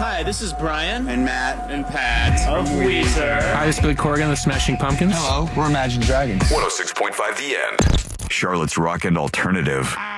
Hi, this is Brian. And Matt. And Pat. Of Weezer. Hi, this is Billy Corgan of the Smashing Pumpkins. Hello, we're Imagine Dragons. 106.5 The End. Charlotte's Rock and Alternative.